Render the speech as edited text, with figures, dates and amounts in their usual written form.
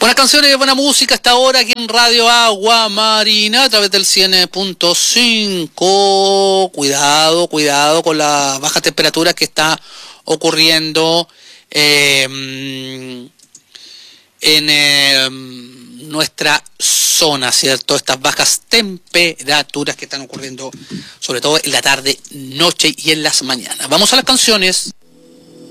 Buenas canciones y buena música hasta ahora aquí en Radio Agua Marina a través del 100.5. Cuidado con las bajas temperaturas que está ocurriendo en nuestra zona, ¿cierto? Estas bajas temperaturas que están ocurriendo sobre todo en la tarde, noche y en las mañanas. Vamos a las canciones.